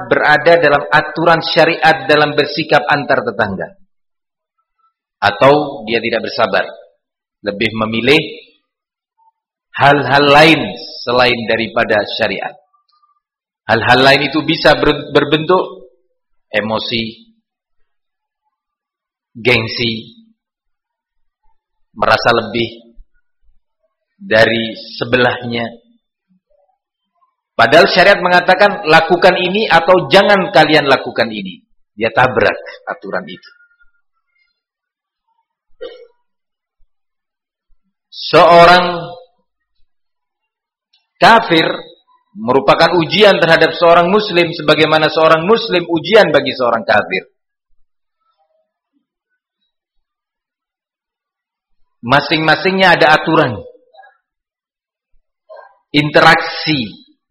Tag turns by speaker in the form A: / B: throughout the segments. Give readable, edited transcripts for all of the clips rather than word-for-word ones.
A: berada dalam aturan syariat dalam bersikap antar tetangga. Atau dia tidak bersabar, lebih memilih hal-hal lain selain daripada syariat. Hal-hal lain itu bisa berbentuk emosi, gengsi, merasa lebih dari sebelahnya. Padahal syariat mengatakan lakukan ini atau jangan kalian lakukan ini. Dia tabrak aturan itu. Seorang kafir merupakan ujian terhadap seorang muslim sebagaimana seorang muslim ujian bagi seorang kafir. Masing-masingnya ada aturan, interaksi,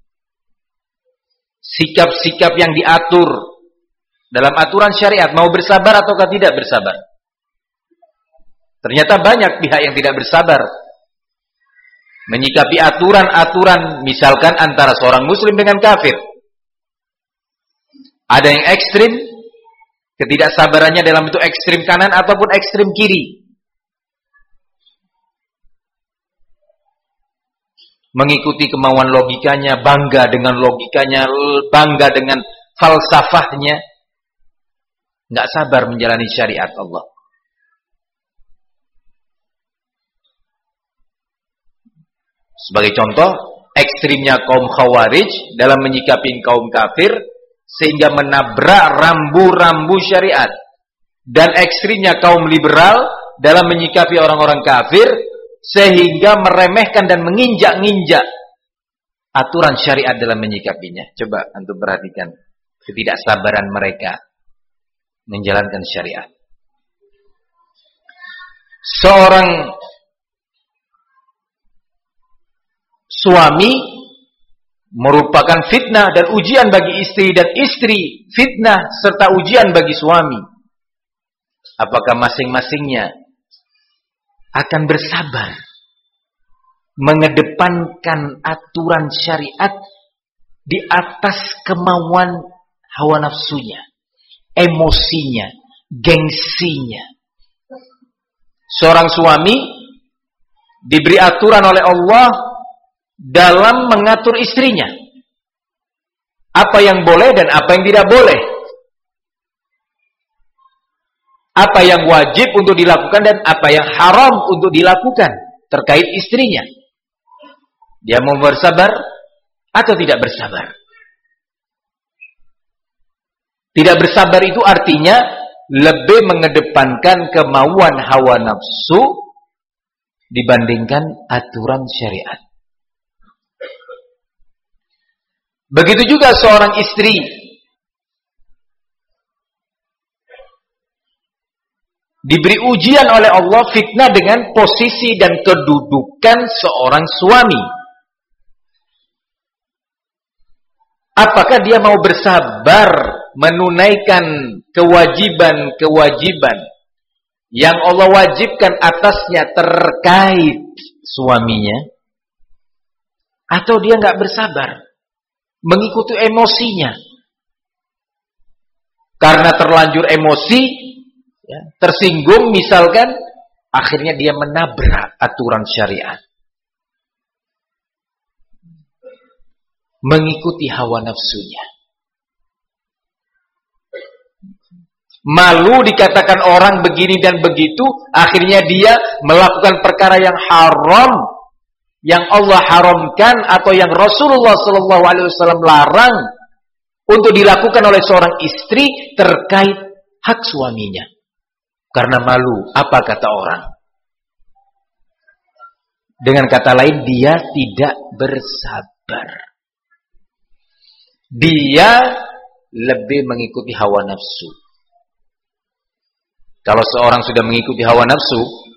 A: sikap-sikap yang diatur dalam aturan syariat. Mau bersabar ataukah tidak bersabar? Ternyata banyak pihak yang tidak bersabar menyikapi aturan-aturan, misalkan antara seorang muslim dengan kafir. Ada yang ekstrim, ketidaksabarannya dalam bentuk ekstrim kanan ataupun ekstrim kiri. Mengikuti kemauan logikanya, bangga dengan logikanya, bangga dengan falsafahnya. Nggak sabar menjalani syariat Allah. Sebagai contoh, ekstrimnya kaum Khawarij dalam menyikapi kaum kafir sehingga menabrak rambu-rambu syariat. Dan ekstrimnya kaum liberal dalam menyikapi orang-orang kafir sehingga meremehkan dan menginjak-injak aturan syariat dalam menyikapinya. Coba antum perhatikan ketidaksabaran mereka menjalankan syariat. Seorang suami merupakan fitnah dan ujian bagi istri, dan istri fitnah serta ujian bagi suami. Apakah masing-masingnya akan bersabar mengedepankan aturan syariat di atas kemauan hawa nafsunya, emosinya, gengsinya? Seorang suami diberi aturan oleh Allah dalam mengatur istrinya. Apa yang boleh dan apa yang tidak boleh. Apa yang wajib untuk dilakukan dan apa yang haram untuk dilakukan terkait istrinya. Dia mau bersabar atau tidak bersabar? Tidak bersabar itu artinya lebih mengedepankan kemauan hawa nafsu dibandingkan aturan syariat. Begitu juga seorang istri diberi ujian oleh Allah, fitnah dengan posisi dan kedudukan seorang suami. Apakah dia mau bersabar menunaikan kewajiban-kewajiban yang Allah wajibkan atasnya terkait suaminya? Atau dia nggak bersabar, mengikuti emosinya? Karena terlanjur emosi, ya, tersinggung misalkan, akhirnya dia menabrak aturan syariat, mengikuti hawa nafsunya. Malu dikatakan orang begini dan begitu, akhirnya dia melakukan perkara yang haram, yang Allah haramkan atau yang Rasulullah SAW larang untuk dilakukan oleh seorang istri terkait hak suaminya. Karena malu, apa kata orang? Dengan kata lain, dia tidak bersabar. Dia lebih mengikuti hawa nafsu. Kalau seorang sudah mengikuti hawa nafsu,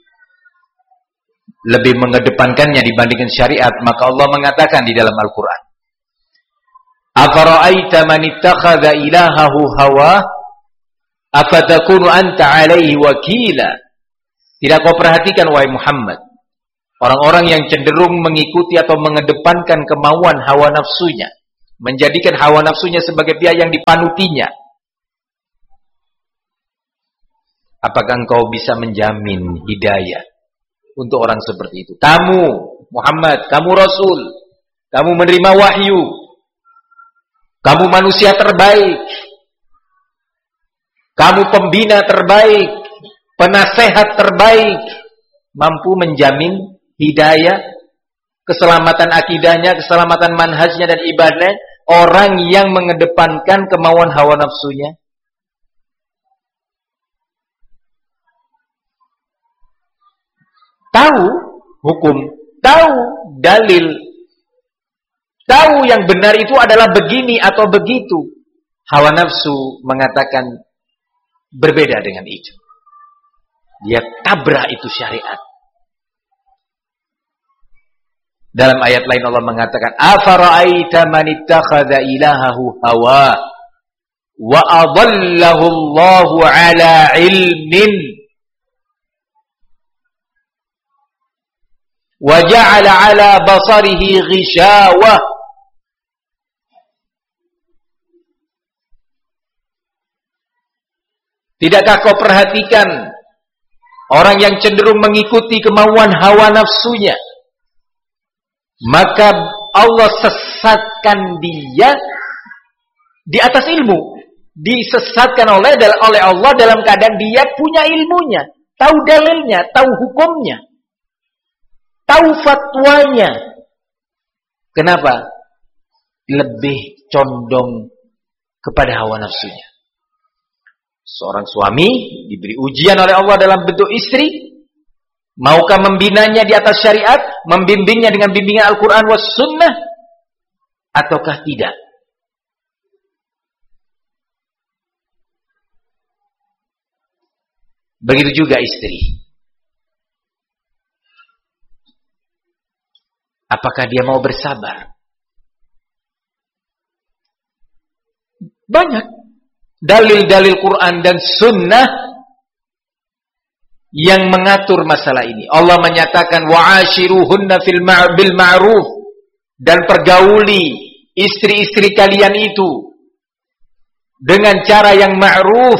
A: lebih mengedepankannya dibandingkan syariat, maka Allah mengatakan di dalam Al-Quran, "Afara'aita man ittakhadha ilahahu hawa, afatakunu anta 'alaihi wakila?" Tidak kau perhatikan wahai Muhammad, orang-orang yang cenderung mengikuti atau mengedepankan kemauan hawa nafsunya, menjadikan hawa nafsunya sebagai pihak yang dipanutinya. Apakah engkau bisa menjamin hidayah untuk orang seperti itu? Kamu Muhammad, kamu Rasul, kamu menerima wahyu, kamu manusia terbaik, kamu pembina terbaik, penasehat terbaik, mampu menjamin hidayah, keselamatan akidahnya, keselamatan manhajnya dan ibadahnya orang yang mengedepankan kemauan hawa nafsunya? Tahu hukum, tahu dalil, tahu yang benar itu adalah begini atau begitu. Hawa nafsu mengatakan berbeda dengan itu. Dia tabrak itu syariat. Dalam ayat lain Allah mengatakan, "Afara'aita man ittakhadha ilahahu hawa wa adallahu Allahu 'ala 'ilmin wa ja'ala 'ala basarihi ghishawah." Tidakkah kau perhatikan orang yang cenderung mengikuti kemauan hawa nafsunya? Maka Allah sesatkan dia di atas ilmu. Disesatkan oleh Allah dalam keadaan dia punya ilmunya, tahu dalilnya, tahu hukumnya, tahu fatwanya. Kenapa? Lebih condong kepada hawa nafsunya. Seorang suami diberi ujian oleh Allah dalam bentuk istri. Maukah membinanya di atas syariat, membimbingnya dengan bimbingan Al-Quran was sunnah, ataukah tidak? Begitu juga istri. Apakah dia mau bersabar? Banyak dalil-dalil Quran dan sunnah yang mengatur masalah ini. Allah menyatakan wa'ashiruhunna bil ma'ruf, dan pergauli istri-istri kalian itu dengan cara yang ma'ruf.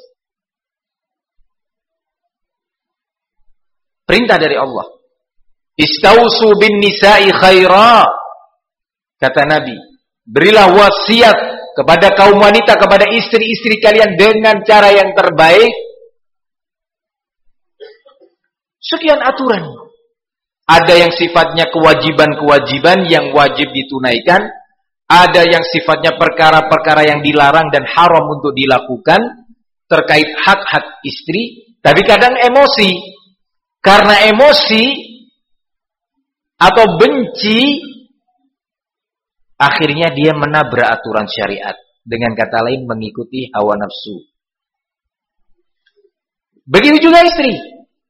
A: Perintah dari Allah. Istausu bin nisa'i khaira, kata Nabi, berilah wasiat kepada kaum wanita, kepada istri-istri kalian dengan cara yang terbaik. Sekian aturan. Ada yang sifatnya kewajiban-kewajiban yang wajib ditunaikan. Ada yang sifatnya perkara-perkara yang dilarang dan haram untuk dilakukan terkait hak-hak istri. Tapi kadang emosi. Karena emosi atau benci, akhirnya dia menabrak aturan syariat. Dengan kata lain, mengikuti hawa nafsu. Begitu juga istri.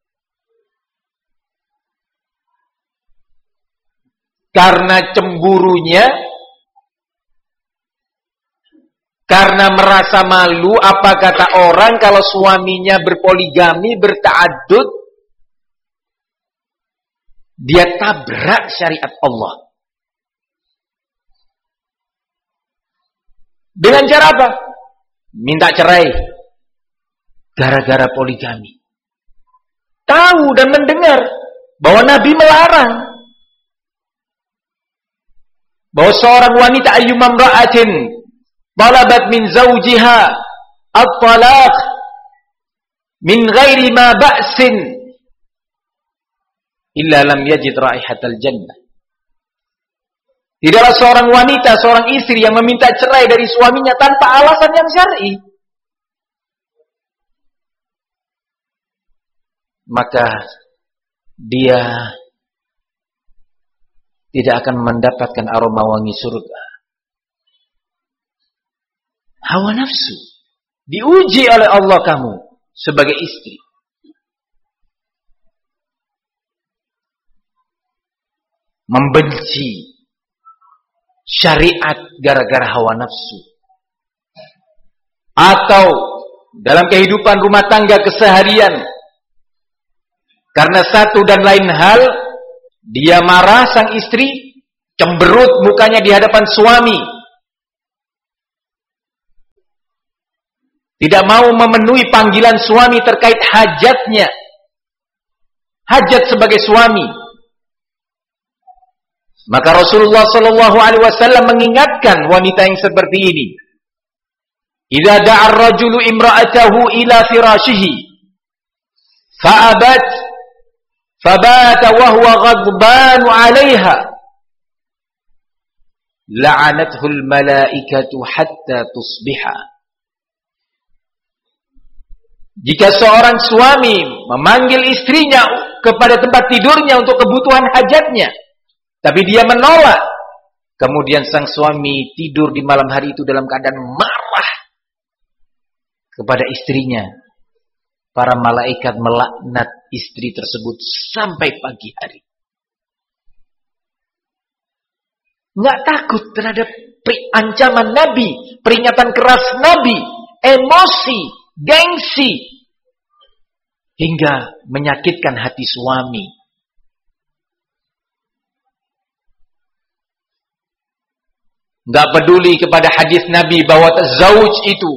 A: Karena cemburunya, karena merasa malu apa kata orang kalau suaminya berpoligami, berta'addud, dia tabrak syariat Allah. Dengan cara apa? Minta cerai gara-gara poligami. Tahu dan mendengar bahwa Nabi melarang bahwa seorang wanita ayyumam ra'atin talabat min zawjiha at-talaq min ghairi ma ba'sin illa lam yajid raihatal jannah. Tidaklah seorang wanita, seorang istri yang meminta cerai dari suaminya tanpa alasan yang syar'i, maka dia tidak akan mendapatkan aroma wangi surga. Hawa nafsu diuji oleh Allah kamu sebagai istri. Membenci syariat gara-gara hawa nafsu. Atau dalam kehidupan rumah tangga keseharian, karena satu dan lain hal, dia marah sang istri, cemberut mukanya di hadapan suami, Tidak mau memenuhi panggilan suami terkait hajatnya. Hajat sebagai suami. Maka Rasulullah sallallahu alaihi wasallam mengingatkan wanita yang seperti ini. Idza da'a ar-rajulu imra'atahu ila firashihi fa'abat fabata wa huwa ghadban 'alayha la'anathu al-malaikatu hatta tusbiha. Jika seorang suami memanggil istrinya kepada tempat tidurnya untuk kebutuhan hajatnya, tapi dia menolak, kemudian sang suami tidur di malam hari itu dalam keadaan marah kepada istrinya, para malaikat melaknat istri tersebut sampai pagi hari. Nggak takut terhadap ancaman Nabi, peringatan keras Nabi, emosi, gengsi, hingga menyakitkan hati suami. Nggak peduli kepada hadis Nabi bahwa zauj itu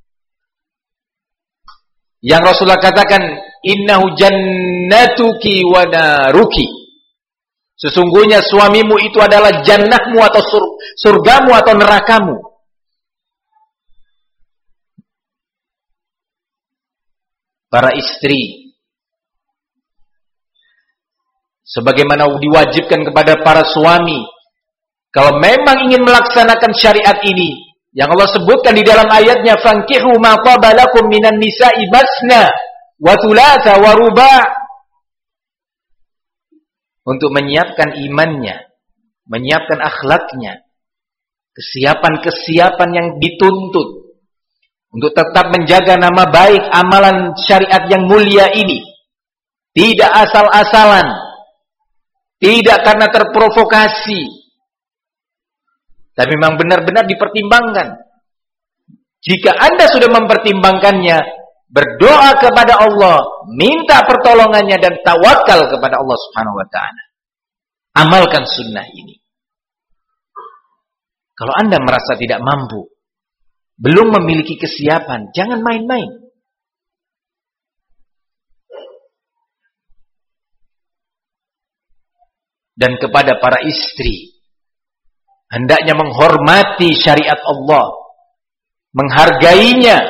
A: yang Rasulullah katakan, innahu jannatuki wa naruki. Sesungguhnya suamimu itu adalah jannahmu atau surgamu atau nerakamu. Para istri, sebagaimana diwajibkan kepada para suami, kalau memang ingin melaksanakan syariat ini, yang Allah sebutkan di dalam ayatnya, fankihu ma taba lakum minan nisa'i masna wa thulatha wa ruba', untuk menyiapkan imannya, menyiapkan akhlaknya, kesiapan-kesiapan yang dituntut untuk tetap menjaga nama baik amalan syariat yang mulia ini. Tidak asal-asalan, tidak karena terprovokasi, tapi memang benar-benar dipertimbangkan. Jika Anda sudah mempertimbangkannya, berdoa kepada Allah, minta pertolongannya dan tawakal kepada Allah Subhanahu wa taala. Amalkan sunnah ini. Kalau Anda merasa tidak mampu, belum memiliki kesiapan, jangan main-main. Dan kepada para istri, hendaknya menghormati syariat Allah, menghargainya.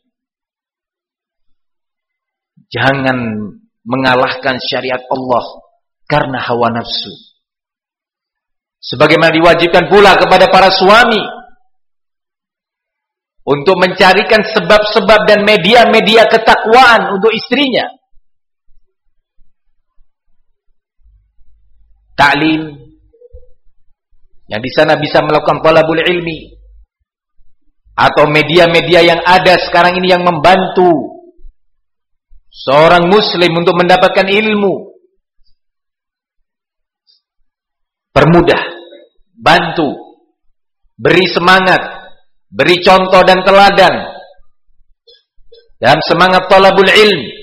A: Jangan mengalahkan syariat Allah karena hawa nafsu. Sebagaimana diwajibkan pula kepada para suami untuk mencarikan sebab-sebab dan media-media ketakwaan untuk istrinya. Ta'lim, yang di sana bisa melakukan talabul ilmi, atau media-media yang ada sekarang ini yang membantu seorang muslim untuk mendapatkan ilmu. Permudah, bantu, beri semangat, beri contoh dan teladan dalam semangat talabul ilmi.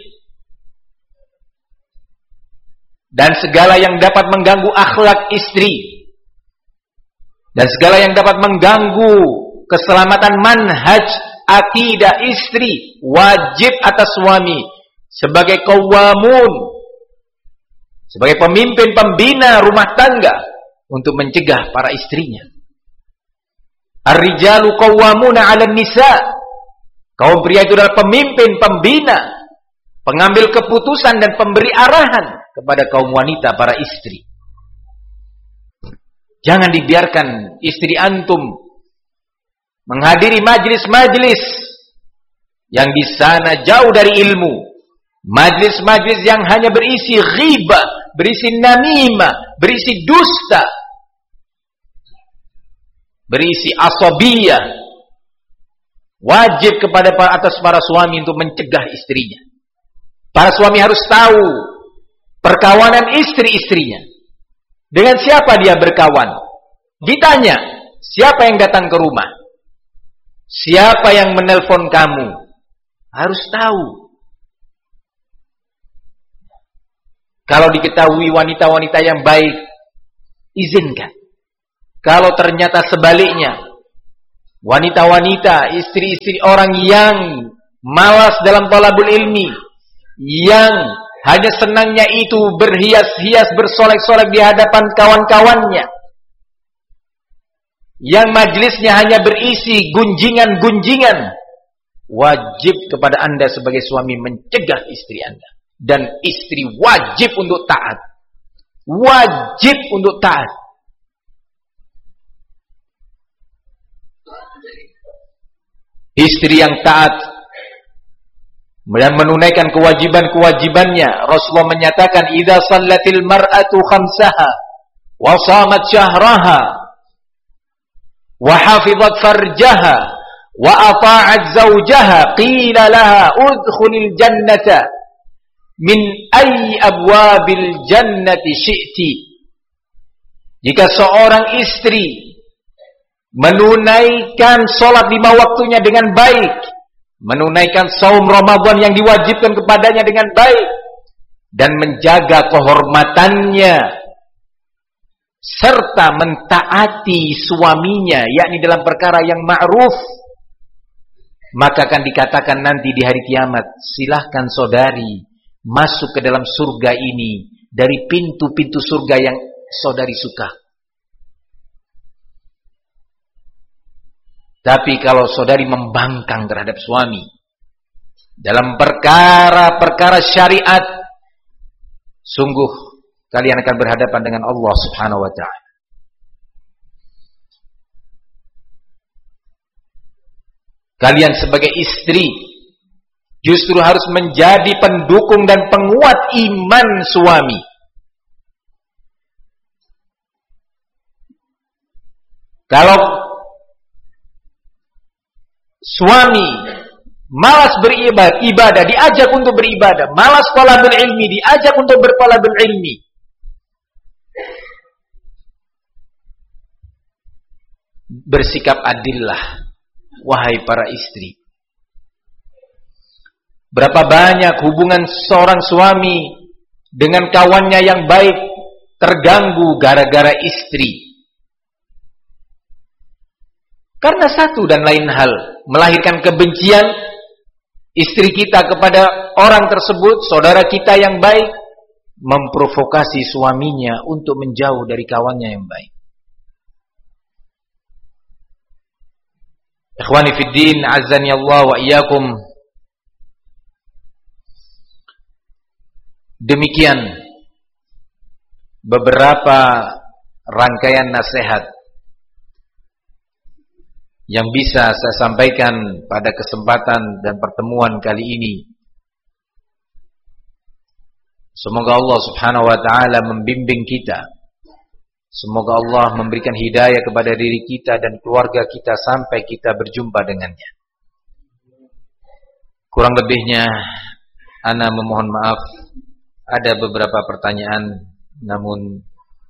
A: Dan segala yang dapat mengganggu akhlak istri, dan segala yang dapat mengganggu keselamatan manhaj akidah istri, wajib atas suami sebagai qawwamun, sebagai pemimpin pembina rumah tangga, untuk mencegah para istrinya. Ar-rijalu qawwamuna 'alan nisa. Kaum pria itu adalah pemimpin, pembina, pengambil keputusan dan pemberi arahan kepada kaum wanita, para istri. Jangan dibiarkan istri antum menghadiri majlis-majlis yang di sana jauh dari ilmu. Majlis-majlis yang hanya berisi ghibah, berisi namimah, berisi dusta, berisi asabiyah. Wajib kepada atas para suami untuk mencegah istrinya. Para suami harus tahu perkawanan istri-istrinya. Dengan siapa dia berkawan? Ditanya, siapa yang datang ke rumah? Siapa yang menelpon kamu? Harus tahu. Kalau diketahui wanita-wanita yang baik, izinkan. Kalau ternyata sebaliknya, wanita-wanita, istri-istri orang yang malas dalam talabul ilmi, yang hanya senangnya itu berhias-hias, bersolek-solek di hadapan kawan-kawannya, yang majelisnya hanya berisi gunjingan-gunjingan, wajib kepada Anda sebagai suami mencegah istri Anda. Dan istri wajib untuk taat. Wajib untuk taat. Istri yang taat dan menunaikan kewajiban-kewajibannya. Rasulullah menyatakan, "Idza shallatil mar'atu khamsaha wa shamat syahraha wa hafizat farjaha wa ata'at zawjaha qila laha udkhulil jannata min ayyi abwabil jannati syi'ti." Jika seorang istri menunaikan sholat 5 waktunya dengan baik, menunaikan saum Ramadan yang diwajibkan kepadanya dengan baik, dan menjaga kehormatannya serta mentaati suaminya, yakni dalam perkara yang ma'ruf, maka akan dikatakan nanti di hari kiamat, silahkan saudari masuk ke dalam surga ini dari pintu-pintu surga yang saudari suka. Tapi kalau saudari membangkang terhadap suami dalam perkara-perkara syariat, sungguh kalian akan berhadapan dengan Allah Subhanahu wa ta'ala. Kalian sebagai istri justru harus menjadi pendukung dan penguat iman suami. Kalau suami malas beribadah, diajak untuk beribadah, malas talabul ilmi, diajak untuk bertalabul ilmi, bersikap adillah, wahai para istri. Berapa banyak hubungan seorang suami dengan kawannya yang baik terganggu gara-gara istri. Karena satu dan lain hal, melahirkan kebencian istri kita kepada orang tersebut, saudara kita yang baik, memprovokasi suaminya untuk menjauh dari kawannya yang baik. Ikhwani fid din, azzani Allah wa iyyakum. Demikian beberapa rangkaian nasihat yang bisa saya sampaikan pada kesempatan dan pertemuan kali ini. Semoga Allah Subhanahu wa ta'ala membimbing kita. Semoga Allah memberikan hidayah kepada diri kita dan keluarga kita sampai kita berjumpa dengannya. Kurang lebihnya ana memohon maaf. Ada beberapa pertanyaan, namun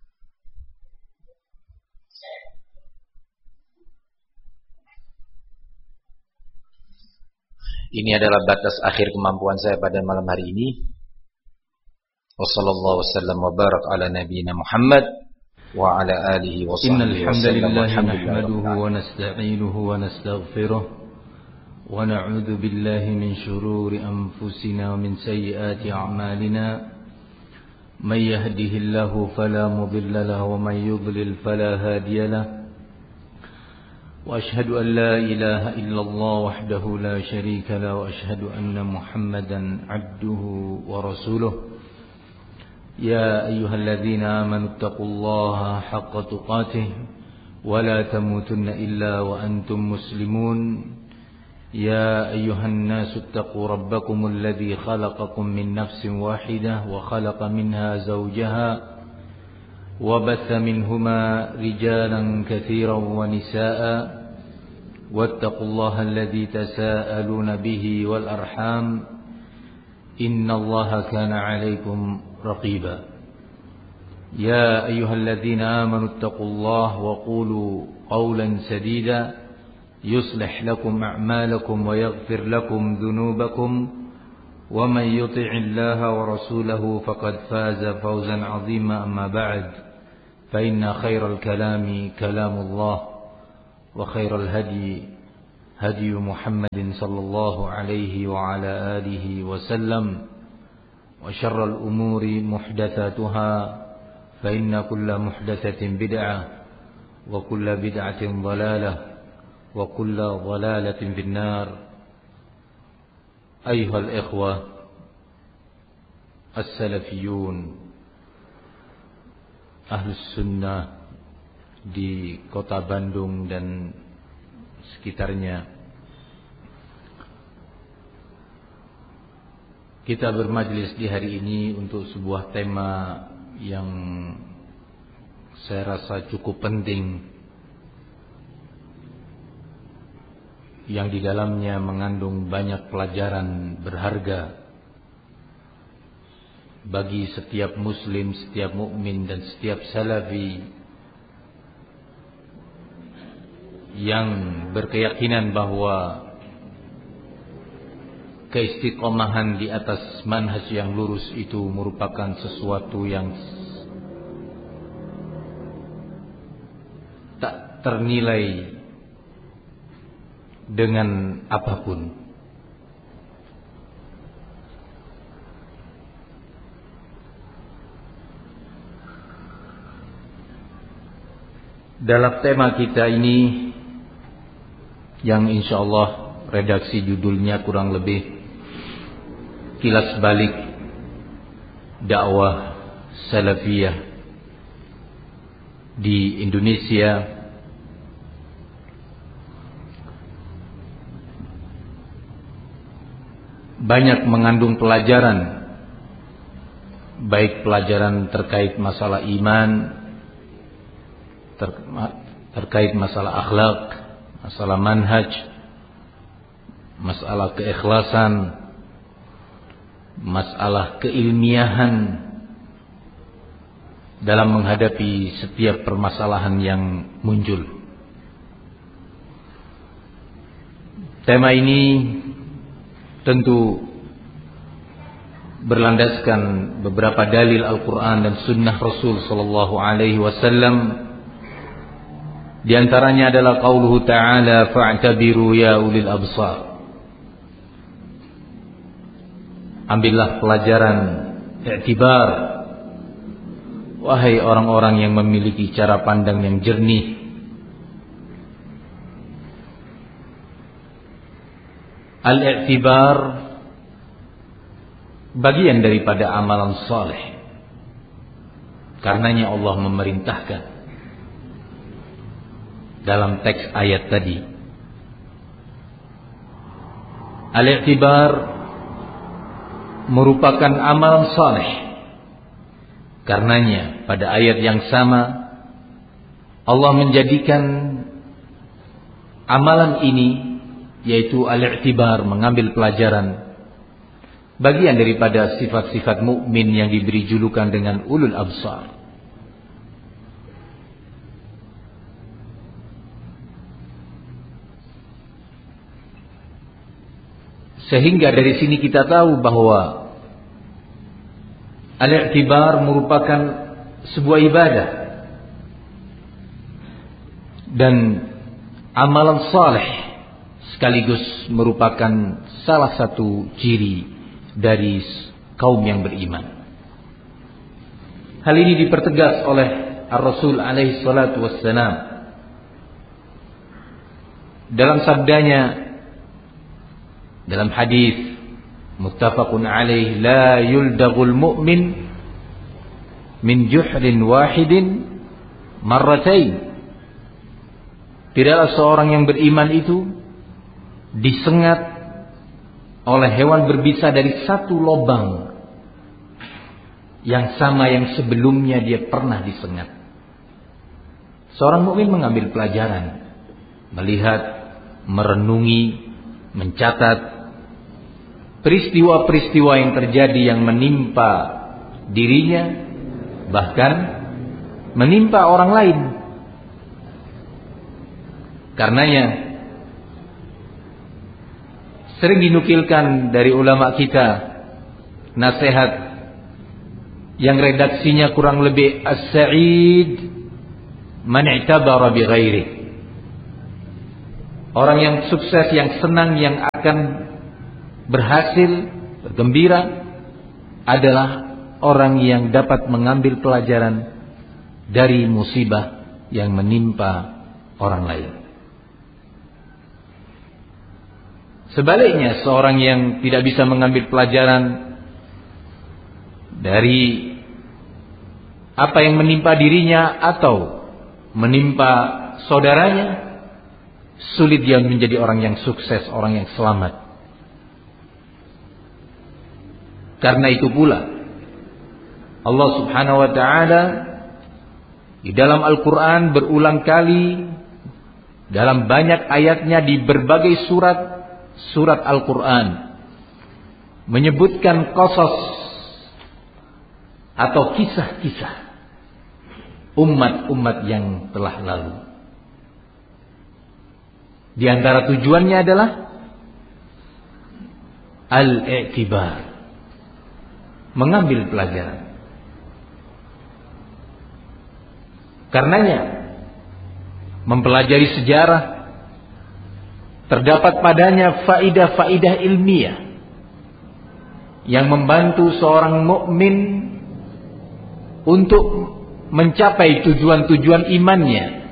A: ini adalah batas akhir kemampuan saya pada malam hari ini. Wassallallahu wasallam wa barak ala nabiyyina Muhammad wa ala alihi wa sahbihi wasallam.
B: Nahmaduhu wa nasta'inuhu wa nastaghfiruh wa na'udzu billahi min shururi anfusina wa min sayyiati a'malina. May yahdihillahu fala mudilla lahu wa may yudlil fala hadiya lahu. وأشهد أن لا إله إلا الله وحده لا شريك له وأشهد أن محمدا عبده ورسوله يا أيها الذين آمنوا اتقوا الله حق تقاته ولا تموتن إلا وأنتم مسلمون يا أيها الناس اتقوا ربكم الذي خلقكم من نفس واحدة وخلق منها زوجها وبث منهما رجالا كثيرا ونساء واتقوا الله الذي تساءلون به والأرحام إن الله كان عليكم رقيبا يا أيها الذين آمنوا اتقوا الله وقولوا قولا سديدا يصلح لكم أعمالكم ويغفر لكم ذنوبكم ومن يطع الله ورسوله فقد فاز فوزا عظيما أما بعد فإن خير الكلام كلام الله وخير الهدي هدي محمد صلى الله عليه وعلى آله وسلم وشر الأمور محدثاتها فإن كل محدثة بدعة وكل بدعة ضلالة وكل ضلالة في النار. أيها الإخوة السلفيون Ahlus Sunnah di kota Bandung dan sekitarnya, kita bermajlis di hari ini untuk sebuah tema yang saya rasa cukup penting, yang di dalamnya mengandung banyak pelajaran berharga bagi setiap muslim, setiap mukmin dan setiap salafi yang berkeyakinan bahwa keistiqomahan di atas manhaj yang lurus itu merupakan sesuatu yang tak ternilai dengan apapun. Dalam tema kita ini, yang insyaallah redaksi judulnya kurang lebih kilas balik dakwah salafiyah di Indonesia, banyak mengandung pelajaran, baik pelajaran terkait masalah iman, terkait masalah akhlak, masalah manhaj, masalah keikhlasan, masalah keilmiahan dalam menghadapi setiap permasalahan yang muncul. Tema ini tentu berlandaskan beberapa dalil Al-Quran dan Sunnah Rasul Sallallahu Alaihi Wasallam. Di antaranya adalah qauluhu ta'ala fa'tabiru ya ulil absar. Ambillah pelajaran, i'tibar, wahai orang-orang yang memiliki cara pandang yang jernih. Al-i'tibar bagian daripada amalan saleh. Karenanya Allah memerintahkan dalam teks ayat tadi. Al-i'tibar merupakan amalan saleh. Karenanya pada ayat yang sama Allah menjadikan amalan ini, yaitu al-i'tibar, mengambil pelajaran, bagian daripada sifat-sifat mukmin yang diberi julukan dengan ulul absar. Sehingga dari sini kita tahu bahwa al-i'tibar merupakan sebuah ibadah dan amalan saleh, sekaligus merupakan salah satu ciri dari kaum yang beriman. Hal ini dipertegas oleh Ar-Rasul alaihi salatu wassalam dalam sabdanya dalam hadis muttafaqun alaih, la yuldagul mu'min min juhrin wahidin marratain. Tidaklah seorang yang beriman itu disengat oleh hewan berbisa dari satu lubang yang sama yang sebelumnya dia pernah disengat. Seorang mukmin mengambil pelajaran, melihat, merenungi, mencatat peristiwa-peristiwa yang terjadi yang menimpa dirinya, bahkan menimpa orang lain. Karenanya sering dinukilkan dari ulama kita nasihat yang redaksinya kurang lebih as-sa'id man i'tabara bi ghairi. Orang yang sukses, yang senang, yang akan berhasil, bergembira adalah orang yang dapat mengambil pelajaran dari musibah yang menimpa orang lain. Sebaliknya, seorang yang tidak bisa mengambil pelajaran dari apa yang menimpa dirinya atau menimpa saudaranya, sulit dia menjadi orang yang sukses, orang yang selamat. Karena itu pula Allah Subhanahu wa ta'ala di dalam Al-Quran berulang kali, dalam banyak ayatnya di berbagai surat Al-Quran, menyebutkan qasas atau kisah-kisah umat-umat yang telah lalu. Di antara tujuannya adalah al-i'tibar, mengambil pelajaran. Karenanya mempelajari sejarah terdapat padanya faidah-faidah ilmiah yang membantu seorang mukmin untuk mencapai tujuan-tujuan imannya.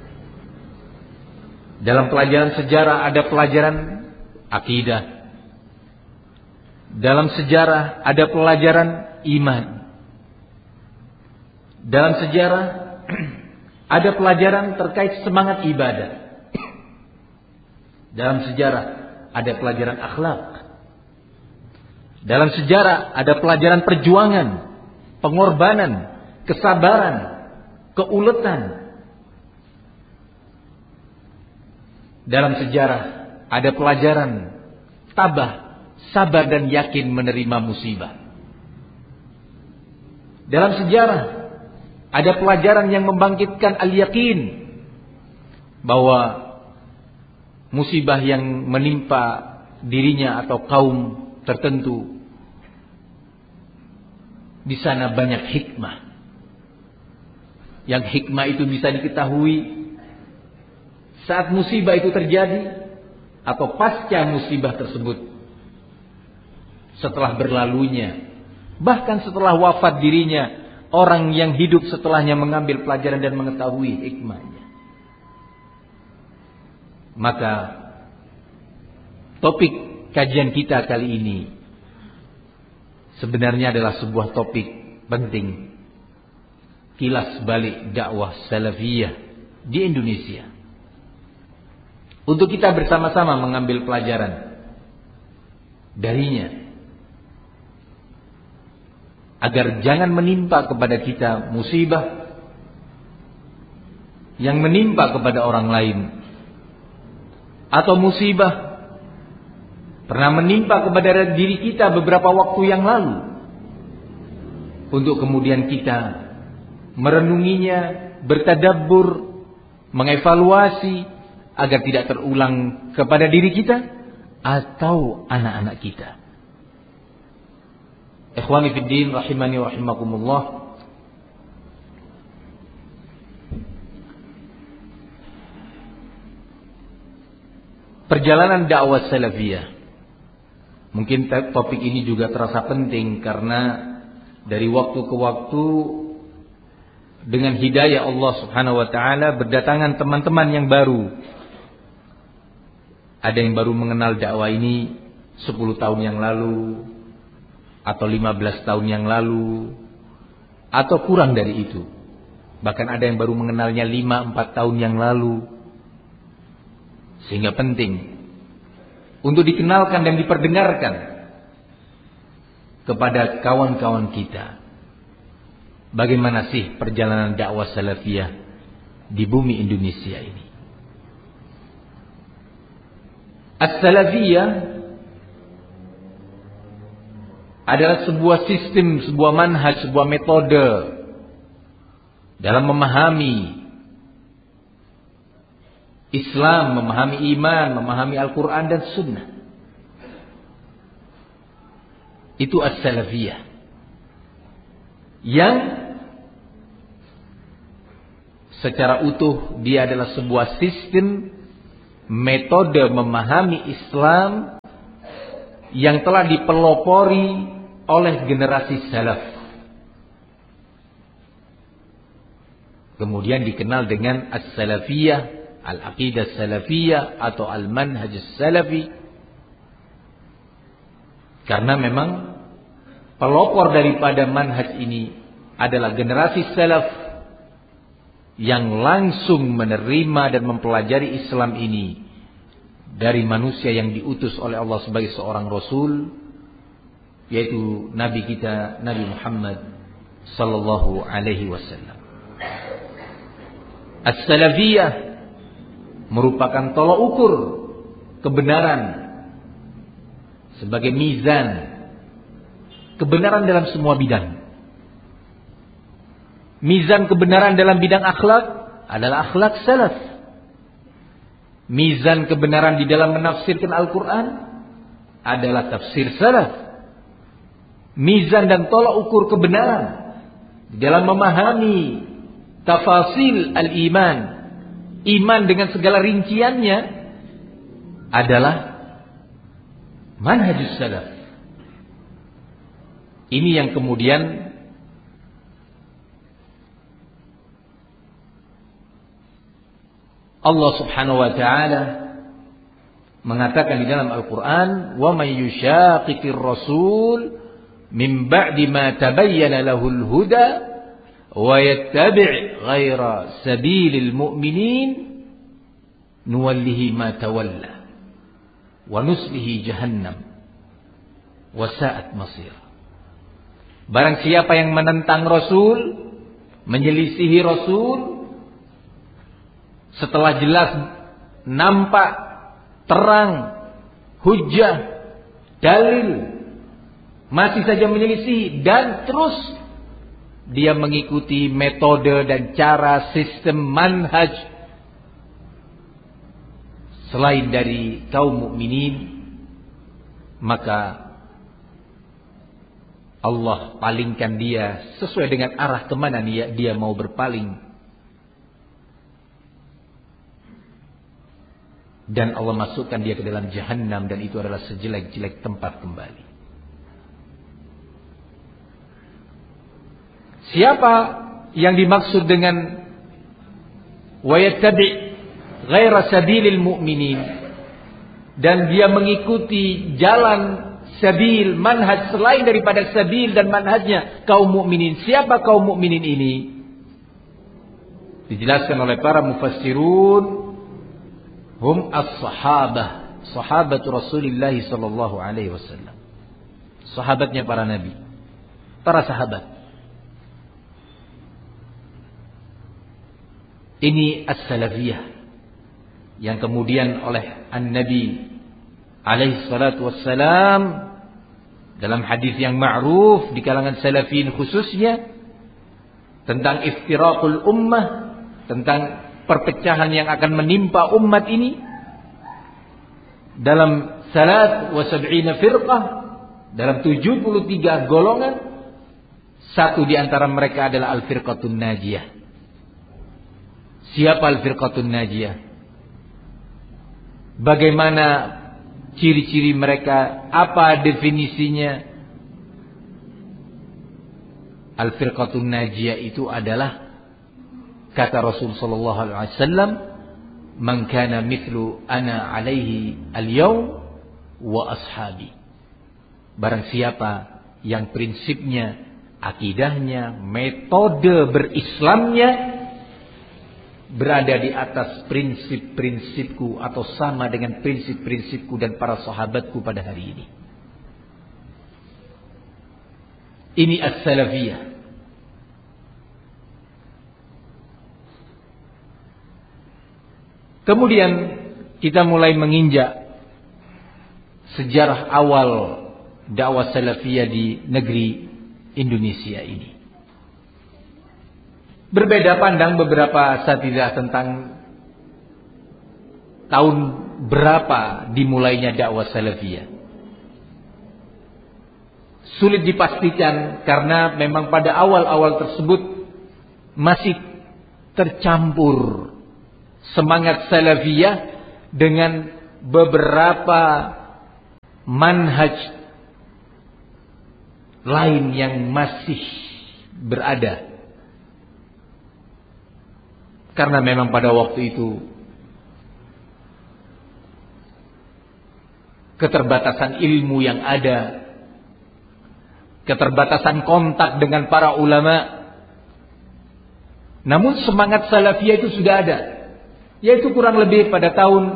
B: Dalam pelajaran sejarah ada pelajaran akidah. Dalam sejarah ada pelajaran iman. Dalam sejarah ada pelajaran terkait semangat ibadah. Dalam sejarah ada pelajaran akhlak. Dalam sejarah ada pelajaran perjuangan, pengorbanan, kesabaran, keuletan. Dalam sejarah ada pelajaran tabah, sabar dan yakin menerima musibah. Dalam sejarah ada pelajaran yang membangkitkan al-yakin bahwa musibah yang menimpa dirinya atau kaum tertentu, di sana banyak hikmah. Yang hikmah itu bisa diketahui saat musibah itu terjadi atau pasca musibah tersebut, setelah berlalunya, bahkan setelah wafat dirinya, orang yang hidup setelahnya mengambil pelajaran dan mengetahui hikmahnya. Maka topik kajian kita kali ini sebenarnya adalah sebuah topik penting, kilas balik dakwah salafiyah di Indonesia, untuk kita bersama-sama mengambil pelajaran darinya, agar jangan menimpa kepada kita musibah yang menimpa kepada orang lain, atau musibah pernah menimpa kepada diri kita beberapa waktu yang lalu, untuk kemudian kita merenunginya, bertadabbur, mengevaluasi agar tidak terulang kepada diri kita atau anak-anak kita. Ikhwani fid din rahimani wa rahimakumullah. Perjalanan dakwah salafiyah. Mungkin topik ini juga terasa penting karena dari waktu ke waktu dengan hidayah Allah Subhanahu wa taala berdatangan teman-teman yang baru. Ada yang baru mengenal dakwah ini 10 tahun yang lalu, atau 15 tahun yang lalu, atau kurang dari itu. Bahkan ada yang baru mengenalnya 5-4 tahun yang lalu. Sehingga penting untuk dikenalkan dan diperdengarkan kepada kawan-kawan kita, bagaimana sih perjalanan dakwah salafiyah di bumi Indonesia ini. As-salafiyah adalah sebuah sistem, sebuah manhaj, sebuah metode dalam memahami Islam, memahami iman, memahami Al-Quran dan Sunnah. Itu as-salafiyah, yang secara utuh dia adalah sebuah sistem metode memahami Islam yang telah dipelopori oleh generasi salaf. Kemudian dikenal dengan as-salafiyah, al-aqidah salafiyah atau al-manhaj salafi. Karena memang pelopor daripada manhaj ini adalah generasi salaf yang langsung menerima dan mempelajari Islam ini dari manusia yang diutus oleh Allah sebagai seorang rasul, yaitu Nabi kita Nabi Muhammad sallallahu alaihi wasallam. As-salafiyah merupakan tolak ukur kebenaran sebagai mizan kebenaran dalam semua bidang. Mizan kebenaran dalam bidang akhlak adalah akhlak salaf. Mizan kebenaran di dalam menafsirkan Al-Quran adalah tafsir salaf. Mizan dan tolak ukur kebenaran di dalam memahami tafasil al-iman, iman dengan segala rinciannya, adalah manhajus salaf. Ini yang kemudian Allah Subhanahu wa taala mengatakan di dalam Al-Qur'an, "Wa may yushaqiqir rasul min ba'di ma tabayyana lahul huda wa yattabi' ghaira sabilil mu'minin nuwallihi ma tawalla wa nuslihi jahannam wa sa'at masir." Barang siapa yang menentang Rasul, menyelisihi Rasul, setelah jelas nampak terang hujjah dalil, masih saja menyelisihi dan terus dia mengikuti metode dan cara sistem manhaj selain dari kaum mukminin, maka Allah palingkan dia sesuai dengan arah kemana dia mau berpaling. Dan Allah masukkan dia ke dalam jahannam, dan itu adalah sejelek-jelek tempat kembali. Siapa yang dimaksud dengan wa yattabi' ghaira sabilil mu'minin, dan dia mengikuti jalan sabil, manhaj selain daripada sabil dan manhajnya kaum mukminin. Siapa kaum mukminin ini? Dijelaskan oleh para mufassirun, hum as-sahabah, sahabatu Rasulullah sallallahu alaihi wasallam. Sahabatnya para nabi, para sahabat. Ini as-salafiyah yang kemudian oleh an-nabi alaihi salatu wassalam dalam hadis yang ma'ruf di kalangan salafin khususnya tentang iftiraqul ummah, tentang perpecahan yang akan menimpa umat ini dalam 73 firqah, dalam 73 golongan. Satu di antara mereka adalah al-firqatun najiyah. Siapa al-firqatun najiyah? Bagaimana ciri-ciri mereka? Apa definisinya? Al-firqatun najiyah itu adalah, kata Rasul sallallahu alaihi wasallam, "Man kana mithlu ana alaihi al-yawm wa ashabi." Barang siapa yang prinsipnya, akidahnya, metode berislamnya berada di atas prinsip-prinsipku atau sama dengan prinsip-prinsipku dan para sahabatku pada hari ini. Ini as-salafiyah. Kemudian kita mulai menginjak sejarah awal dakwah salafiyah di negeri Indonesia ini. Berbeda pandang beberapa asatidzah tentang tahun berapa dimulainya dakwah salafiyah. Sulit dipastikan karena memang pada awal-awal tersebut masih tercampur semangat salafiyah dengan beberapa manhaj lain yang masih berada. Karena memang pada waktu itu keterbatasan ilmu yang ada, keterbatasan kontak dengan para ulama. Namun semangat salafiyah itu sudah ada, yaitu kurang lebih pada tahun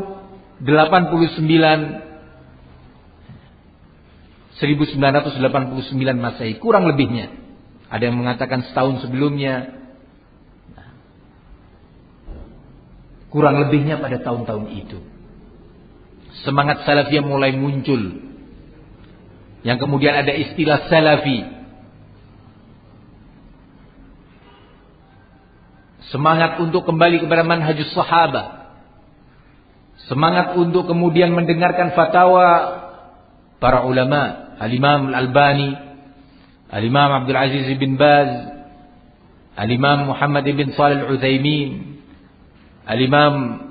B: 1989 Masehi, kurang lebihnya. Ada yang mengatakan setahun sebelumnya, kurang lebihnya pada tahun-tahun itu. Semangat salafiyah mulai muncul, yang kemudian ada istilah salafi. Semangat untuk kembali kepada manhajus sahabat. Semangat untuk kemudian mendengarkan fatwa para ulama, Al-Imam Al-Albani, Al-Imam Abdul Aziz bin Baz, Al-Imam Muhammad bin Shalih Al-Utsaimin, Al-Imam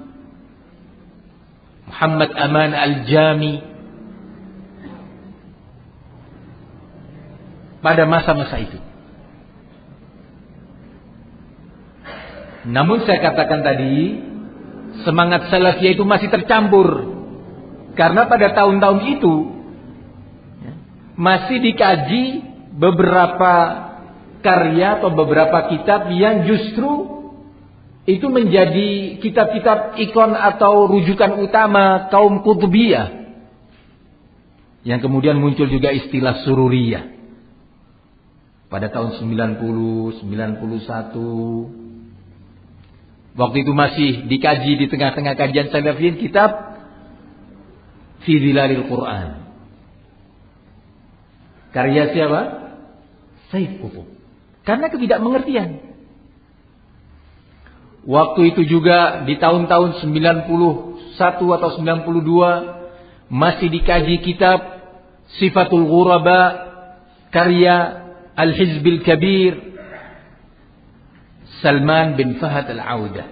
B: Muhammad Aman Al-Jami. Pada masa-masa itu. Namun saya katakan tadi, semangat salafiyah itu masih tercampur. Karena pada tahun-tahun itu masih dikaji beberapa karya atau beberapa kitab yang justru itu menjadi kitab-kitab ikon atau rujukan utama kaum Qutbiyah. Yang kemudian muncul juga istilah Sururiyah. Pada tahun 90, 91. Waktu itu masih dikaji di tengah-tengah kajian salafiyin kitab Fi Dhilalil Quran. Karya siapa? Sayyid Qutb. Karena ketidakmengertian. Waktu itu juga di tahun-tahun 91 atau 92 masih dikaji kitab Sifatul Ghuraba karya Al-Hizbil Kabir Salman bin Fahad Al-Audah.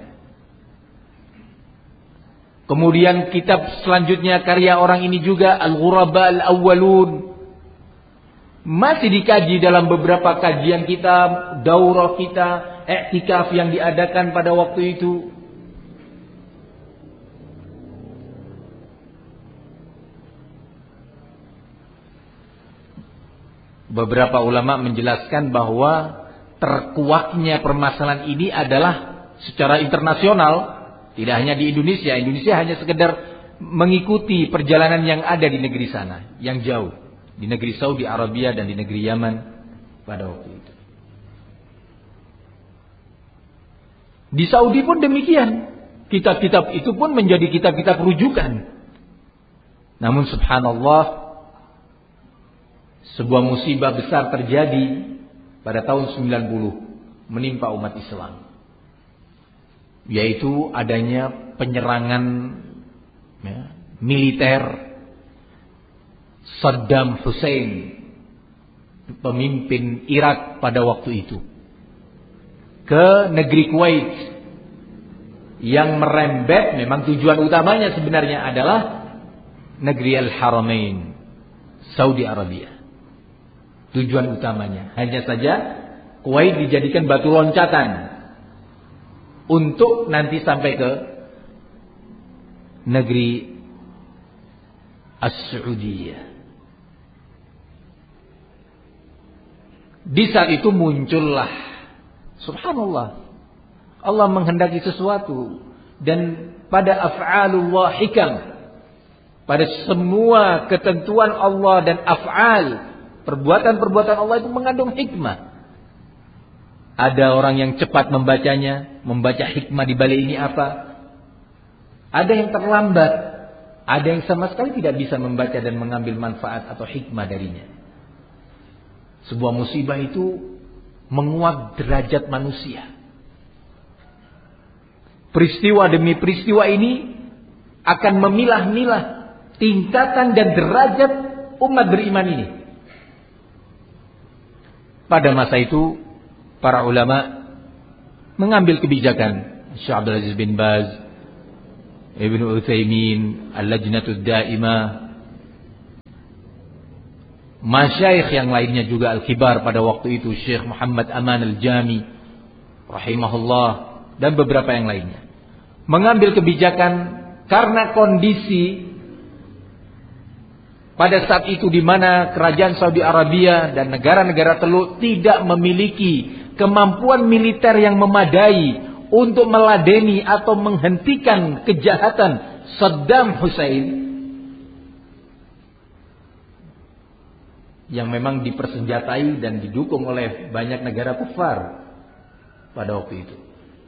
B: Kemudian kitab selanjutnya karya orang ini juga Al-Ghuraba Al-Awwalun. Masih dikaji dalam beberapa kajian kita, daurah kita, i'tikaf yang diadakan pada waktu itu. Beberapa ulama menjelaskan bahwa terkuaknya permasalahan ini adalah secara internasional, tidak hanya di Indonesia. Indonesia hanya sekedar mengikuti perjalanan yang ada di negeri sana, yang jauh. Di negeri Saudi Arabia dan di negeri Yaman pada waktu itu. Di Saudi pun demikian. Kitab-kitab itu pun menjadi kitab-kitab rujukan. Namun subhanallah, sebuah musibah besar terjadi pada tahun 90 menimpa umat Islam. Yaitu adanya penyerangan militer Saddam Hussein, pemimpin Irak pada waktu itu, ke negeri Kuwait, yang merembet, memang tujuan utamanya sebenarnya adalah negeri Al-Haramain, Saudi Arabia. Tujuan utamanya. Hanya saja Kuwait dijadikan batu loncatan untuk nanti sampai ke negeri As-Saudiyah. Di saat itu muncullah, subhanallah, Allah menghendaki sesuatu, dan pada af'alullah hikam, pada semua ketentuan Allah dan af'al, perbuatan-perbuatan Allah itu mengandung hikmah. Ada orang yang cepat membacanya, membaca hikmah di balik ini apa? Ada yang terlambat, ada yang sama sekali tidak bisa membaca dan mengambil manfaat atau hikmah darinya. Sebuah musibah itu menguak derajat manusia. Peristiwa demi peristiwa ini akan memilah-milah tingkatan dan derajat umat beriman ini. Pada masa itu para ulama mengambil kebijakan. Syekh Abdul Aziz bin Baz, Ibnu Utsaimin, Al-Lajnatud Daimah, masyayikh yang lainnya juga al-kibar pada waktu itu, Syekh Muhammad Aman Al-Jami rahimahullah, dan beberapa yang lainnya, mengambil kebijakan karena kondisi pada saat itu di mana kerajaan Saudi Arabia dan negara-negara Teluk tidak memiliki kemampuan militer yang memadai untuk meladeni atau menghentikan kejahatan Saddam Hussein yang memang dipersenjatai dan didukung oleh banyak negara kufar pada waktu itu.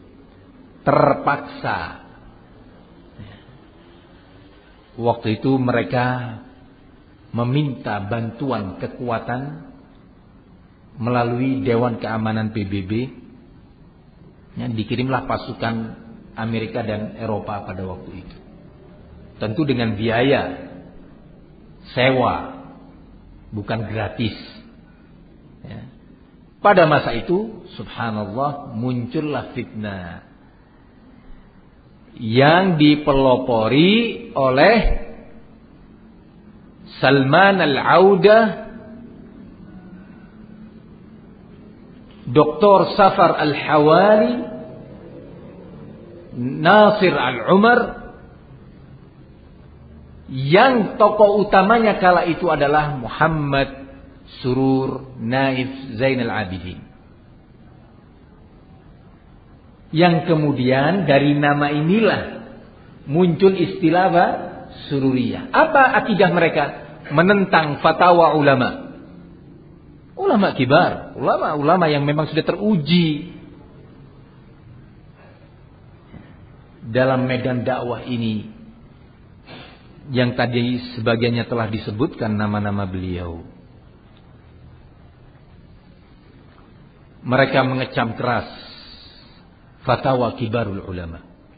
B: Terpaksa waktu itu mereka meminta bantuan kekuatan melalui Dewan Keamanan PBB. Dikirimlah pasukan Amerika dan Eropa pada waktu itu. Tentu dengan biaya sewa, bukan gratis. Ya. Pada masa itu, subhanallah, muncullah fitnah yang dipelopori oleh Salman Al-Audah, Dr. Safar Al-Hawali, Nasir Al-Umar, yang tokoh utamanya kala itu adalah Muhammad Surur Naif Zainal Abidin, yang kemudian dari nama inilah muncul istilah Sururiyah. Apa akidah mereka? Menentang fatwa ulama kibar, ulama yang memang sudah teruji dalam medan dakwah ini, yang tadi sebagiannya telah disebutkan nama-nama beliau. Mereka mengecam keras fatwa kibarul ulama.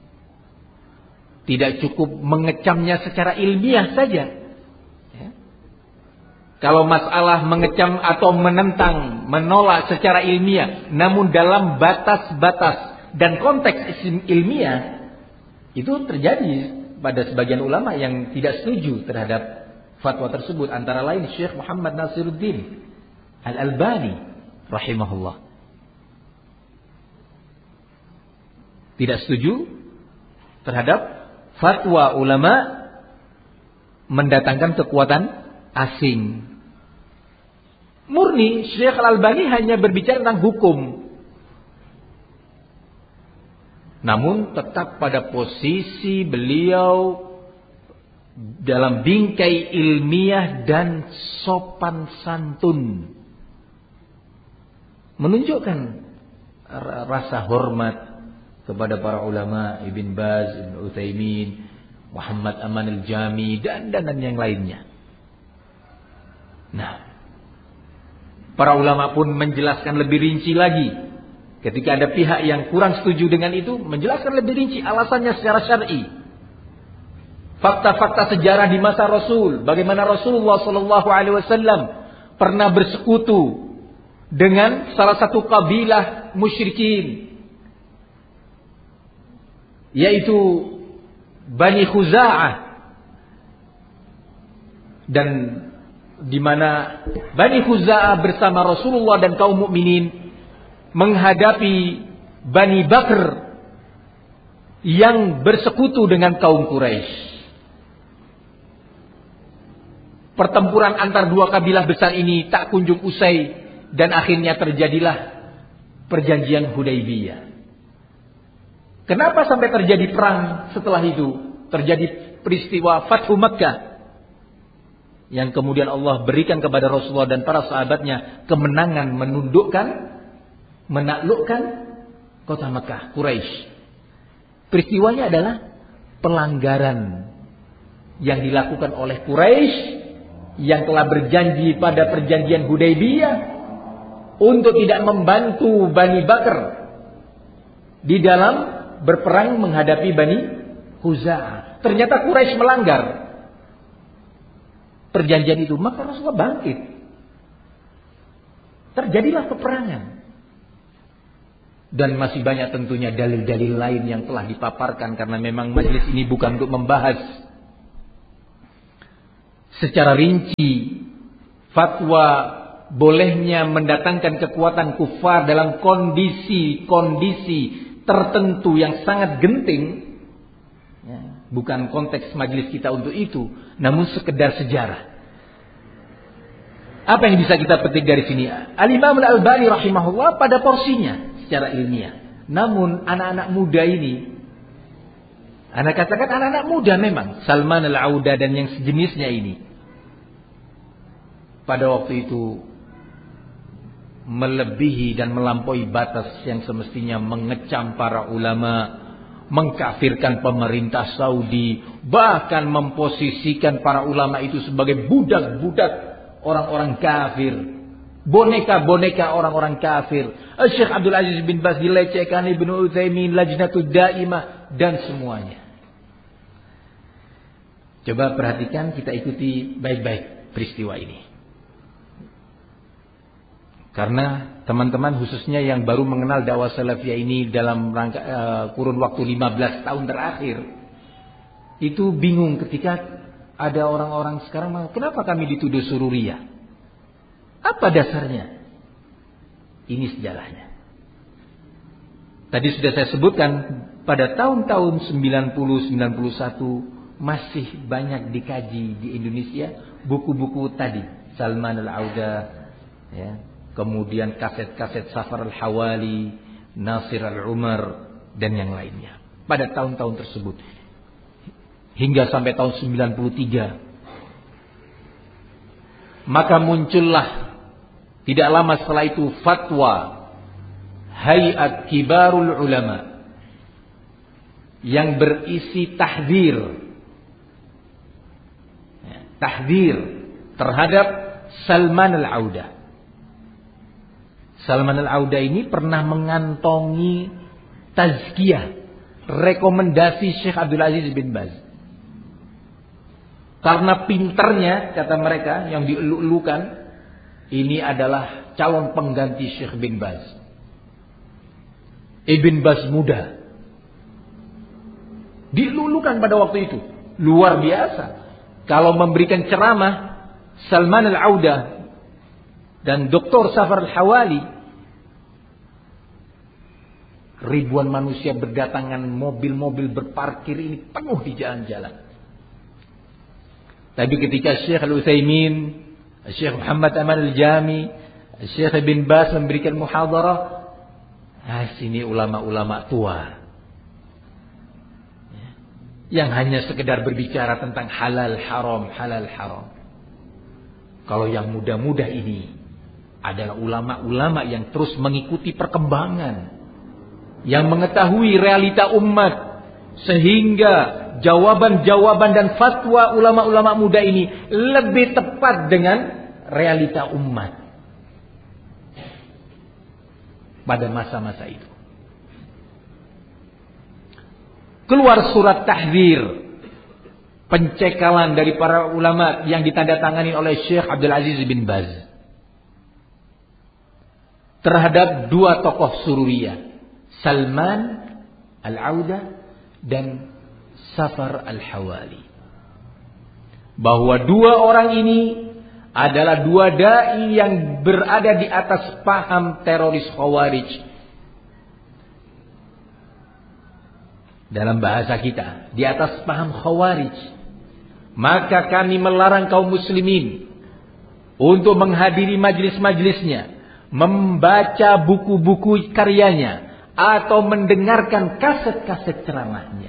B: Tidak cukup mengecamnya secara ilmiah saja. Kalau masalah mengecam atau menentang, menolak secara ilmiah, namun dalam batas-batas dan konteks ilmiah, itu terjadi pada sebagian ulama yang tidak setuju terhadap fatwa tersebut. Antara lain Syekh Muhammad Nasiruddin Al-Albani rahimahullah. Tidak setuju terhadap fatwa ulama mendatangkan kekuatan asing. Murni Syekh Al-Albani hanya berbicara tentang hukum, namun tetap pada posisi beliau dalam bingkai ilmiah dan sopan santun, menunjukkan rasa hormat kepada para ulama, Ibn Baz, Ibn Utsaimin, Muhammad Aman Al-Jami, dan yang lainnya. Nah, para ulama pun menjelaskan lebih rinci lagi. Ketika ada pihak yang kurang setuju dengan itu, menjelaskan lebih rinci alasannya secara syar'i. Fakta-fakta sejarah di masa Rasul, bagaimana Rasulullah SAW pernah bersekutu dengan salah satu kabilah musyrikin, yaitu Bani Khuza'ah, dan di mana Bani Khuza'ah bersama Rasulullah dan kaum mukminin menghadapi Bani Bakr yang bersekutu dengan kaum Quraisy. Pertempuran antar dua kabilah besar ini tak kunjung usai, dan akhirnya terjadilah perjanjian Hudaybiyah. Kenapa sampai terjadi perang setelah itu? Terjadi peristiwa Fathu Makkah, yang kemudian Allah berikan kepada Rasulullah dan para sahabatnya kemenangan menaklukkan kota Makkah, Quraisy. Peristiwanya adalah pelanggaran yang dilakukan oleh Quraisy yang telah berjanji pada perjanjian Hudaybiyah untuk tidak membantu Bani Bakr di dalam berperang menghadapi Bani Khuza'ah. Ternyata Quraisy melanggar perjanjian itu, maka Rasulullah bangkit. Terjadilah peperangan. Dan masih banyak tentunya dalil-dalil lain yang telah dipaparkan, karena memang majelis ini bukan untuk membahas secara rinci fatwa bolehnya mendatangkan kekuatan kufar dalam kondisi-kondisi tertentu yang sangat genting. Bukan konteks majelis kita untuk itu, namun sekedar sejarah. Apa yang bisa kita petik dari sini? Al-Imam Al-Albani rahimahullah pada porsinya secara ilmiah. Namun anak-anak muda ini, Anda katakan anak-anak muda memang, Salman Al-Auda dan yang sejenisnya ini, pada waktu itu melebihi dan melampaui batas yang semestinya mengecam para ulama, mengkafirkan pemerintah Saudi, bahkan memposisikan para ulama itu sebagai budak-budak orang-orang kafir, boneka-boneka orang-orang kafir. Syekh Abdul Aziz bin Baz dilecehkan, Ibnu Utsaimin, Lajnatud Daimah, dan semuanya. Coba perhatikan, kita ikuti baik-baik peristiwa ini. Karena teman-teman khususnya yang baru mengenal dakwah salafiyah ini dalam rangka kurun waktu 15 tahun terakhir, itu bingung ketika ada orang-orang sekarang, kenapa kami dituduh sururiyah? Apa dasarnya? Ini sejarahnya. Tadi sudah saya sebutkan, pada tahun-tahun 90-91 masih banyak dikaji di Indonesia buku-buku tadi, Salman Al-Auda, ya, kemudian kaset-kaset Safar Al-Hawali, Nasir Al-Umar, dan yang lainnya. Pada tahun-tahun tersebut, hingga sampai tahun 93. Maka muncullah tidak lama setelah itu fatwa Hayat Kibarul Ulama yang berisi tahdzir terhadap Salman Al-Auda. Salman Al-Auda ini pernah mengantongi tazkiyah, rekomendasi Syekh Abdul Aziz bin Baz. Karena pinternya, kata mereka yang dielu-elukan, ini adalah calon pengganti Syekh bin Baz. Ibn Baz muda. Dielu-elukan pada waktu itu. Luar biasa. Kalau memberikan ceramah, Salman Al-Auda dan Dr. Safar Al-Hawali, ribuan manusia berdatangan, mobil-mobil berparkir ini penuh di jalan-jalan. Tapi ketika Syekh Al-Utsaimin, Syekh Muhammad Aman Al-Jami, Syekh Ibn Baz memberikan muhadarah, sini ulama-ulama tua yang hanya sekedar berbicara tentang halal haram, halal haram. Kalau yang muda-muda ini adalah ulama-ulama yang terus mengikuti perkembangan, yang mengetahui realita umat, sehingga jawaban-jawaban dan fatwa ulama-ulama muda ini lebih tepat dengan realita umat pada masa-masa itu. Keluar surat tahdzir, pencekalan dari para ulama yang ditandatangani oleh Syekh Abdul Aziz bin Baz terhadap dua tokoh sururiyah, Salman Al-Auda dan Safar Al-Hawali. Bahwa dua orang ini adalah dua dai yang berada di atas paham teroris Khawarij. Dalam bahasa kita, di atas paham Khawarij. Maka kami melarang kaum muslimin untuk menghadiri majlis-majlisnya, membaca buku-buku karyanya, atau mendengarkan kaset-kaset ceramahnya.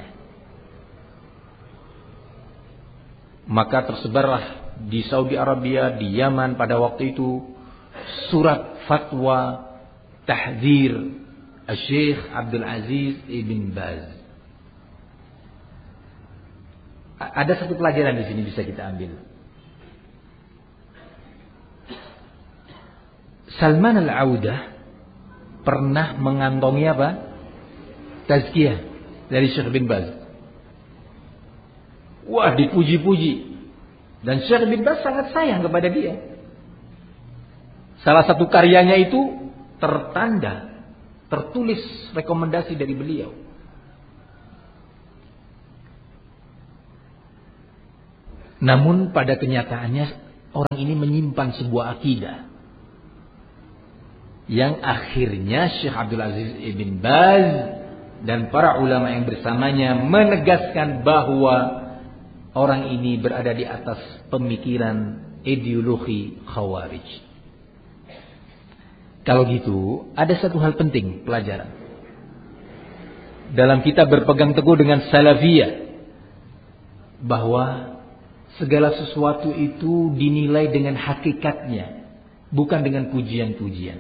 B: Maka tersebarlah di Saudi Arabia, di Yaman pada waktu itu surat fatwa tahdzir Syekh Abdul Aziz bin Baz. Ada satu pelajaran di sini bisa kita ambil. Salman Al-Auda pernah mengantongi apa? Tazkiyah dari Syekh bin Baz. Wah, dipuji-puji. Dan Syekh bin Baz sangat sayang kepada dia. Salah satu karyanya itu tertanda
C: tertulis rekomendasi dari beliau. Namun pada kenyataannya orang ini menyimpan sebuah akidah yang akhirnya Syekh Abdul Aziz Ibn Baz dan para ulama yang bersamanya menegaskan bahwa orang ini berada di atas pemikiran ideologi Khawarij. Kalau gitu, ada satu hal penting pelajaran. Dalam kita berpegang teguh dengan salafiyah, bahwa segala sesuatu itu dinilai dengan hakikatnya, bukan dengan pujian-pujian.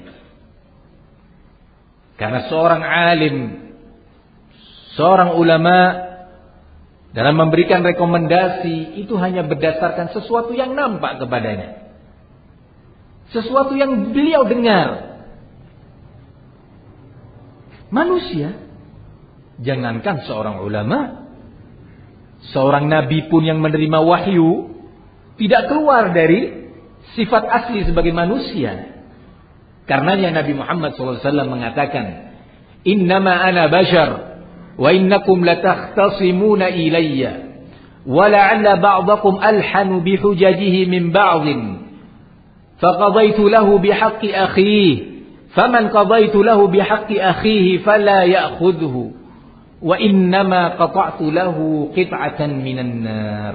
C: Karena seorang alim, seorang ulama dalam memberikan rekomendasi itu hanya berdasarkan sesuatu yang nampak kepadanya, sesuatu yang beliau dengar. Manusia, jangankan seorang ulama, seorang nabi pun yang menerima wahyu tidak keluar dari sifat asli sebagai manusia. Karenanya Nabi Muhammad SAW mengatakan, "Innama ana bashar wa innakum latakhtasimuna ilayya wa la'alla ba'dakum alhanu bihujajihi min ba'dhin faqadaitu lahu bihaqqi akhihi faman qadaitu lahu bihaqqi akhihi fala ya'khudhu wa innama qata'tu lahu qit'atan minan nar."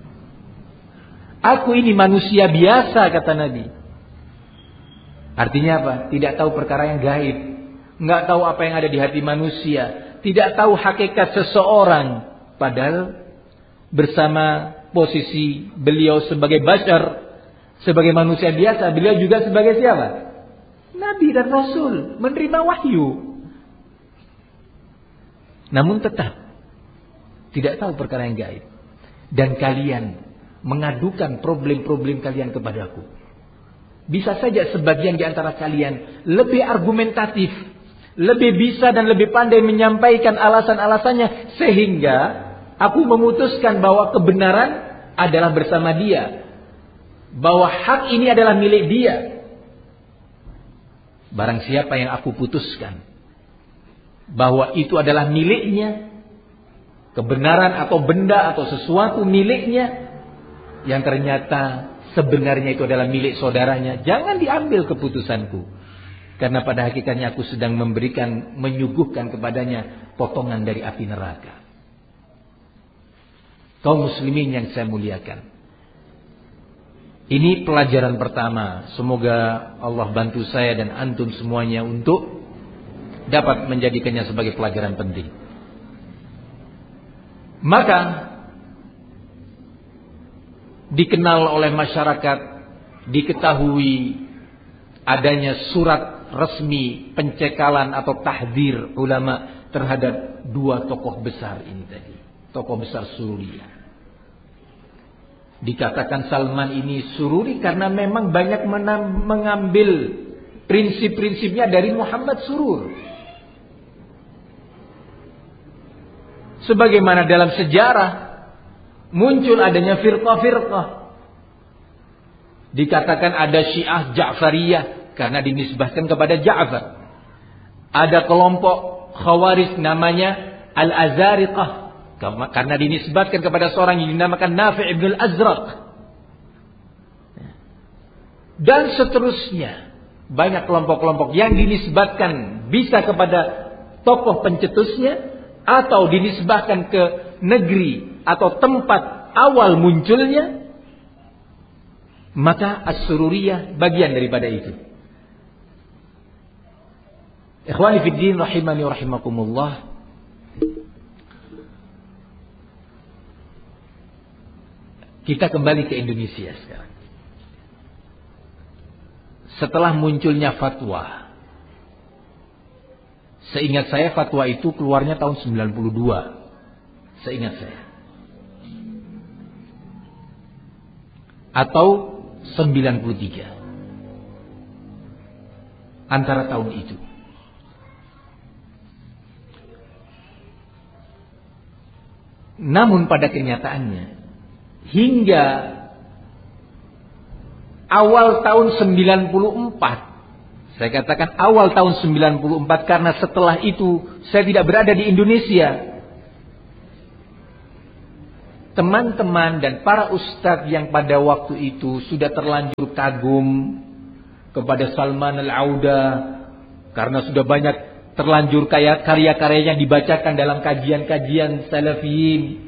C: Aku ini manusia biasa, kata Nabi. Artinya apa? Tidak tahu perkara yang gaib, enggak tahu apa yang ada di hati manusia, tidak tahu hakikat seseorang. Padahal bersama posisi beliau sebagai bashar, sebagai manusia biasa, beliau juga sebagai siapa? Nabi dan Rasul, menerima wahyu. Namun tetap tidak tahu perkara yang gaib. Dan kalian mengadukan problem-problem kalian kepadaku. Bisa saja sebagian di antara kalian lebih argumentatif, lebih bisa dan lebih pandai menyampaikan alasan-alasannya, sehingga aku memutuskan bahwa kebenaran adalah bersama dia, bahwa hak ini adalah milik dia. Barang siapa yang aku putuskan bahwa itu adalah miliknya, kebenaran atau benda atau sesuatu miliknya, yang ternyata sebenarnya itu adalah milik saudaranya, jangan diambil keputusanku. Karena pada hakikatnya aku sedang menyuguhkan kepadanya potongan dari api neraka. Kaum muslimin yang saya muliakan, ini pelajaran pertama. Semoga Allah bantu saya dan antum semuanya untuk dapat menjadikannya sebagai pelajaran penting. Maka dikenal oleh masyarakat, diketahui adanya surat resmi pencekalan atau tahdzir ulama terhadap dua tokoh besar ini tadi, tokoh besar Sururiyah. Dikatakan Salman ini Sururi karena memang banyak mengambil prinsip-prinsipnya dari Muhammad Surur. Sebagaimana dalam sejarah muncul adanya firqah-firqah. Dikatakan ada Syiah Ja'fariyah karena dinisbahkan kepada Ja'far. Ada kelompok Khawarij namanya Al-Azariqah karena dinisbatkan kepada seorang yang dinamakan Nafi' ibn al-Azraq. Dan seterusnya. Banyak kelompok-kelompok yang dinisbatkan bisa kepada tokoh pencetusnya atau dinisbahkan ke negeri atau tempat awal munculnya. Maka As-Sururiyah bagian daripada itu. Ikhwani fid din rahimani wa rahimakumullah. Kita kembali ke Indonesia sekarang. Setelah munculnya fatwa, seingat saya fatwa itu keluarnya tahun 92. Seingat saya. Atau 93. Antara tahun itu. Namun pada kenyataannya hingga awal tahun 94 Saya katakan awal tahun 94 karena setelah itu saya tidak berada di Indonesia. Teman-teman dan para ustadz yang pada waktu itu sudah terlanjur kagum kepada Salman Al-Auda karena sudah banyak terlanjur karya-karyanya dibacakan dalam kajian-kajian salafiyin.